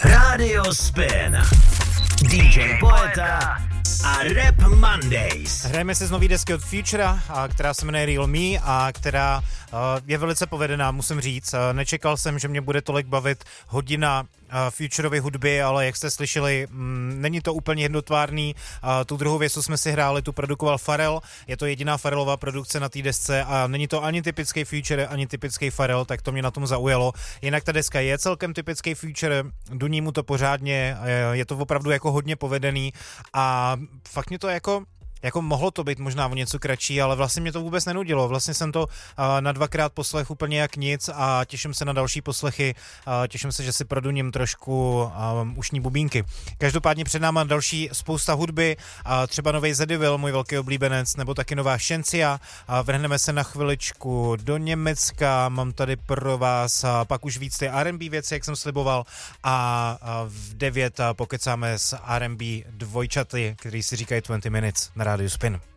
Radio Spin. DJ Poeta a Rap Mondays. Hrajeme se z nový desky od Futura, která se jmenuje Real Me a která je velice povedená, musím říct. Nečekal jsem, že mě bude tolik bavit hodina Futurovy hudby, ale jak jste slyšeli, není to úplně jednotvárný. Tu druhou věc, co jsme si hráli, tu produkoval Pharrell. Je to jediná Pharrellová produkce na té desce a není to ani typický Future, ani typický Pharrell, tak to mě na tom zaujalo. Jinak ta deska je celkem typický Future, duní mu to pořádně, je to opravdu jako hodně povedený a fakt mě to jako mohlo to být možná o něco kratší, ale vlastně mě to vůbec nenudilo. Vlastně jsem to na dvakrát poslech úplně jak nic a těším se na další poslechy. Těším se, že si produním trošku ušní bubínky. Každopádně před náma další spousta hudby, třeba nový The Devil, můj velký oblíbenec, nebo taky nová Shensia. Vrhneme se na chviličku do Německa, mám tady pro vás pak už víc ty R&B věci, jak jsem sliboval, a v 9 pokecáme s R&B dvojčaty, který si říkají 20 Minutes na Rádiu Spin.